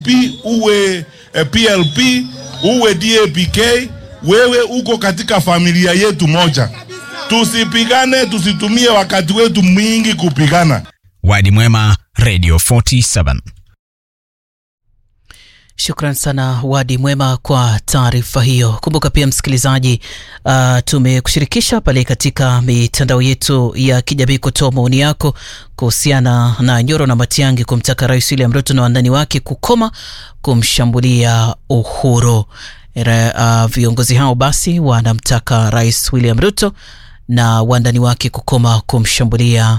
uwe PLP, uwe DAPK, wewe uko katika familia yetu moja. Tusipigane, tusitumie wakati wetu mwingi kupigana. Wadi Mwema, Radio 47. Shukran sana Wadi Mwema kwa taarifa hiyo. Kumbuka pia msikilizaji, tumekushirikisha pale katika mitandao yetu ya kijamii kutoa maoni yako kuhusiana na Nyoro na Matiang'i kumtaka Rais William Ruto na wandani wake kukoma kumshambulia Uhuru. Viongozi hao basi wanamtaka Rais William Ruto na wandani wake kukoma kumshambulia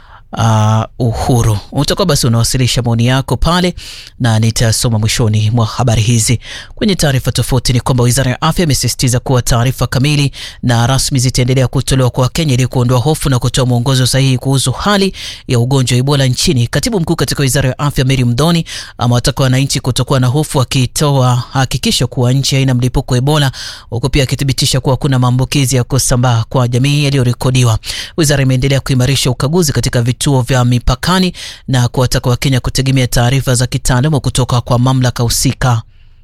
Uhuru. Utakuwa basi unawasilisha maoni yako pale na nitasoma mwishoni mwa habari hizi. Kwenye taarifa tofauti ni kwamba Wizara ya Afya imesisitiza kuwa taarifa kamili na rasmi zitaendelea kutolewa kwa Kenya ili kuondoa hofu na kutoa mwongozo sahihi kuhusu hali ya ugonjwa wa Ebola nchini. Katibu mkuu katika Wizara ya Afya Mary Mdhoni amewataka wananchi kutokuwa na hofu, akitoa hakikisho kuwa nchi haina mlipuko wa Ebola, huku pia akithibitisha kuwa kuna maambukizi ya kusambaa kwa jamii yaliyorekodiwa. Wizara imeendelea kuimarisha ukaguzi katika vituo vya mipakani na kuwataka Wakenya kutegemea taarifa za kitaalamu kutoka kwa mamlaka husika.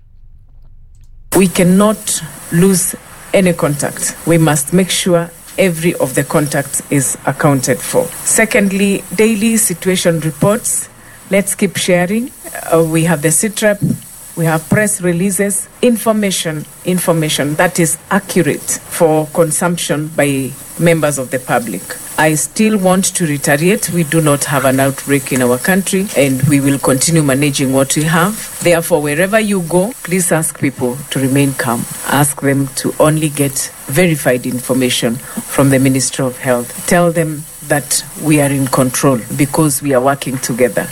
We cannot lose any contact. We must make sure every of the contacts is accounted for. Secondly, daily situation reports. Let's keep sharing. We have the CITRAP. We have press releases, information that is accurate for consumption by members of the public. I still want to reiterate, we do not have an outbreak in our country and we will continue managing what we have. Therefore, wherever you go, please ask people to remain calm. Ask them to only get verified information from the Ministry of Health. Tell them that we are in control because we are working together.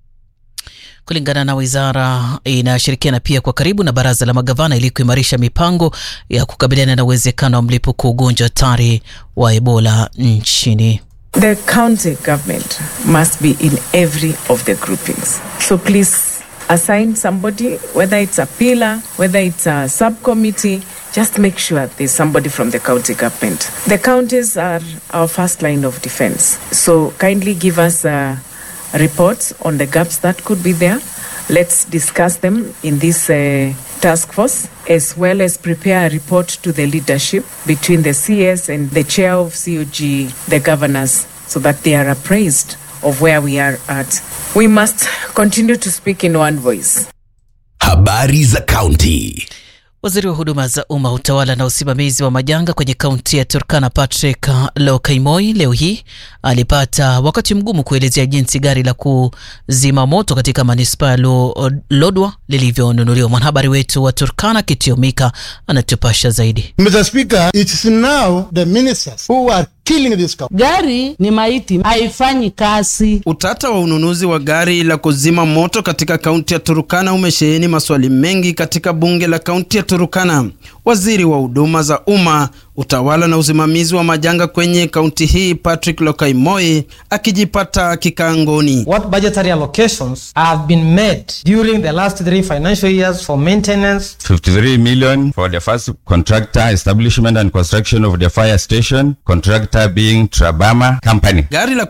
Kulingana na wizara, inashirikiana pia kwa karibu na baraza la magavana ili kuimarisha mipango ya kukabiliana na uwezekano wa mlipuko ugonjwa hatari wa Ebola nchini. The county government must be in every of the groupings. So please assign somebody, whether it's a pillar, whether it's a subcommittee, just make sure there's somebody from the county government. The counties are our first line of defense. So kindly give us reports on the gaps that could be there. Let's discuss them in this task force, as well as prepare a report to the leadership between the CS and the chair of COG, the governors, so that they are appraised of where we are at. We must continue to speak in one voice. Habari za County. Waziri wa huduma za umma, utawala na usimamizi wa majanga kwenye kaunti ya Turkana Patrick Lokaimoi leo hii alipata wakati mgumu kuelezea jinsi gari la kuzima moto katika manispaa ya Lodwar lilivyonunuliwa. Mwanahabari wetu wa Turkana Kitiomika anatupasha zaidi. Mr. Speaker, it's now the ministers who are killing this company. Gari ni maiti, haifanyi kazi. Utata wa ununuzi wa gari la kuzima moto katika kaunti ya Turkana umesheheni maswali mengi katika bunge la kaunti ya Turkana. Waziri wa huduma za umma, utawala na usimamizi wa majanga kwenye kaunti hii Patrick Lokaimoi akijipata kikangoni. What budgetary allocations have been made during the last 3 financial years for maintenance? 53 million for the first contractor establishment and construction of the fire station, contractor being Trabama Company. Gari la